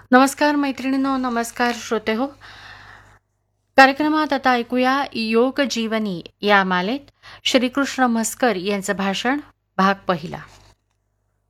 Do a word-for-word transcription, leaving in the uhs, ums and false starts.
नमस्कार मैत्रिणींनो, नमस्कार श्रोते हो. कार्यक्रमात आता ऐकूया योग जीवनी या मालेत श्रीकृष्ण म्हस्कर यांचं भाषण, भाग पहिला.